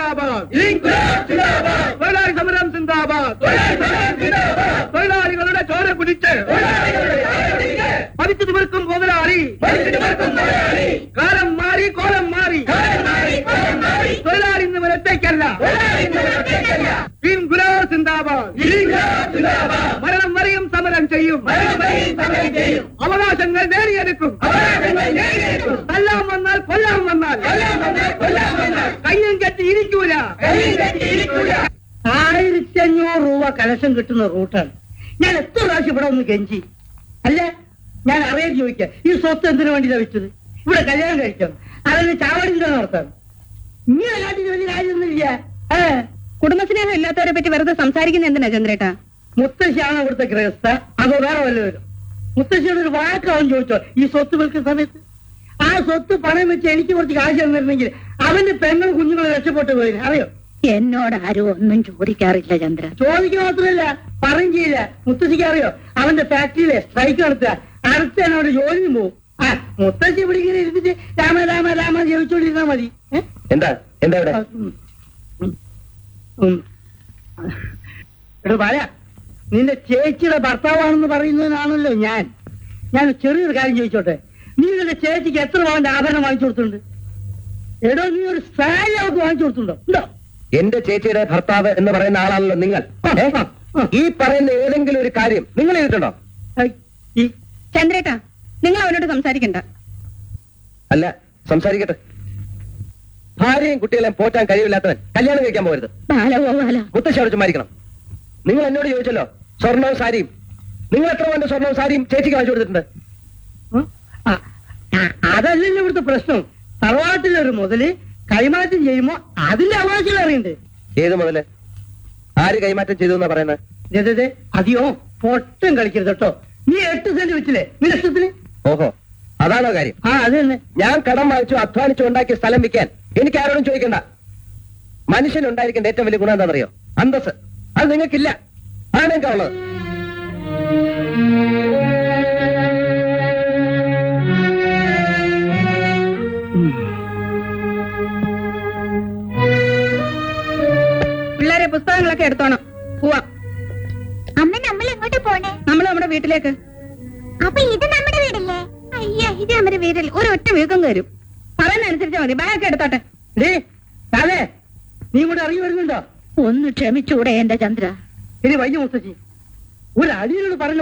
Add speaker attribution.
Speaker 1: സിന്ദാബാദ്, തൊഴിലാളി സമരം സിന്ദാബാദ്, തൊഴിലാളികളുടെ ചോര കുടിച്ച് പതിച്ചു തീർക്കും മുതലാളി, കാലം മാറി കോലം മാറി, തൊഴിലാളി ഇന്ന് ഒറ്റയ്ക്കല്ല, സിന്ദാബാദ്, മരണം വരെയും സമരം ചെയ്യും, അവകാശങ്ങൾ നേടിയെടുക്കും, കൊല്ലാൻ വന്നാൽ കൊല്ലാൻ വന്നാൽ കയ്യും കെട്ടി ഇരിക്കൂല. 1500 രൂപ കലക്ഷൻ കിട്ടുന്ന റൂട്ടാണ്. ഞാൻ എത്ര പ്രാവശ്യം ഇവിടെ ഒന്ന് കെഞ്ചി, അല്ല ഞാൻ അറിയാൻ ചോദിക്കാം, ഈ സ്വത്ത് എന്തിനു വേണ്ടി ലഭിച്ചത്? ഇവിടെ കല്യാണം കഴിക്കാം, അതിന് ചാവടിന്റെ നടത്താം. ഇങ്ങനെ കാട്ടിന് വലിയ കാര്യമൊന്നുമില്ല.
Speaker 2: കുടുംബസ്നേഹം ഇല്ലാത്തവരെ പറ്റി വെറുതെ സംസാരിക്കുന്ന എന്തിനാ ചന്ദ്രേട്ടാ?
Speaker 1: മുത്തശ്ശിയാണ് ഇവിടുത്തെ ഗൃഹസ്ഥ, അതോ വേറെ വല്ലവരും? മുത്തശ്ശിയോട് ഒരു വാക്കാവൻ ചോദിച്ചോ ഈ സ്വത്ത് വിൽക്കുന്ന സമയത്ത്? ആ സ്വത്ത് പണം വെച്ച് എനിക്ക് കുറച്ച് കാശ് തന്നിരുന്നെങ്കിൽ അവന്റെ പെണ്ണും കുഞ്ഞുങ്ങളെ രക്ഷപ്പെട്ടു പോയിന്, അറിയോ?
Speaker 2: എന്നോട് ആരും ഒന്നും ചോദിക്കാറില്ല ചന്ദ്ര.
Speaker 1: ചോദിക്കുക മാത്രമല്ല പറയും ചെയ്യില്ല. മുത്തശ്ശിക്ക് അറിയോ, അവന്റെ ഫാക്ടറിയിലെ സ്ട്രൈക്ക് നടത്തുക, അടുത്ത എന്നോട് ജോലിയും പോവും. ആ മുത്തശ്ശി ഇവിടെ ഇങ്ങനെ ഇരുന്നിട്ട് രാമ രാമ രാമ ജപിച്ചോണ്ടിരുന്നാ മതി.
Speaker 3: എന്താ എന്താ ഇവിടെ?
Speaker 1: എടോ ബാല, നിന്റെ ചേച്ചിയുടെ ഭർത്താവാണെന്ന് പറയുന്നതിനാണല്ലോ ഞാൻ ചെറിയൊരു കാര്യം ചോദിച്ചോട്ടെ. നീ നിന്റെ ചേച്ചിക്ക് എത്ര പവന്റെ ആഭരണം വാങ്ങിച്ചു കൊടുത്തിട്ടുണ്ട്? എടോ നീ ഒരു സാരി അവർക്ക് വാങ്ങിച്ചു കൊടുത്തിട്ടുണ്ടോ? ഉണ്ടോ?
Speaker 3: എന്റെ ചേച്ചിയുടെ ഭർത്താവ് എന്ന് പറയുന്ന ആളാണല്ലോ നിങ്ങൾ. ഈ പറയുന്ന ഏതെങ്കിലും ഒരു കാര്യം നിങ്ങൾ ചെയ്തിട്ടുണ്ടോ?
Speaker 2: ചന്ദ്രേട്ടാ, നിങ്ങൾ അവനോട് സംസാരിക്കണ്ട.
Speaker 3: അല്ല, സംസാരിക്കട്ടെ. ഭാര്യയും കുട്ടികളെയും പോറ്റാൻ കഴിവില്ലാത്തവൻ കല്യാണം കഴിക്കാൻ പോകരുത്. മുത്തശ്ശിയോട് ചുമ്മാരിക്കണം. നിങ്ങൾ എന്നോട് ചോദിച്ചല്ലോ സ്വർണവും സാരിയും. നിങ്ങൾ എത്ര പവന്റെ സ്വർണവും സാരിയും ചേച്ചിക്ക് വാങ്ങിച്ചു കൊടുത്തിട്ടുണ്ട്?
Speaker 1: അതല്ലല്ലോ ഇവിടുത്തെ പ്രശ്നം. തറവാട്ടിലൊരു മുതല് കൈമാറ്റം ചെയ്യുമ്പോ അതിന്റെ അവകാശം അറിയണ്ടേ?
Speaker 3: ഏത് മുതല്? ആര് കൈമാറ്റം ചെയ്തു എന്നാ പറയുന്നത്?
Speaker 1: അതെയോ പൊട്ടും കളിക്കരുത് കേട്ടോ. നീ 8 സെന്റ് വെച്ചില്ലേ നിന്റെ ഇഷ്ടത്തിന്?
Speaker 3: ഓഹോ, അതാണോ കാര്യം?
Speaker 1: അത് തന്നെ.
Speaker 3: ഞാൻ കടം വാങ്ങിച്ചു അധ്വാനിച്ചു ഉണ്ടാക്കിയ സ്ഥലം വിൽക്കാൻ എനിക്ക് ആരോടും ചോദിക്കണ്ട. മനുഷ്യനുണ്ടായിരിക്കേണ്ട ഏറ്റവും വലിയ ഗുണം എന്താണെന്നറിയോ? അന്തസ്. അത് നിങ്ങൾക്കില്ല. ആണ് എനിക്ക് ഉള്ളത്.
Speaker 2: പിള്ളേരെ പുസ്തകങ്ങളൊക്കെ എടുത്തോണം, പോവാം.
Speaker 4: അമ്മ നമ്മൾ എങ്ങോട്ട് പോണേ?
Speaker 2: നമ്മൾ നമ്മുടെ വീട്ടിലേക്ക്.
Speaker 4: അപ്പൊ ഇത് നമ്മുടെ വീടല്ലേ?
Speaker 2: അയ്യ, ഇത് നമ്മുടെ വീട്ടിൽ ഒരു ഒറ്റ വീക്കം വരും. പറയുന്ന അനുസരിച്ചാ മതി. ബാഗൊക്കെ എടുത്തോട്ടെ.
Speaker 1: നീ ഇവിടെ ഇറങ്ങി വരുന്നുണ്ടോ?
Speaker 2: ഒന്ന് ക്ഷമിച്ചൂടെ എന്റെ ചന്ദ്ര?
Speaker 1: ഇനി വൈകി മുത്തശ്ശി ഒരു അടിയോട് പറഞ്ഞു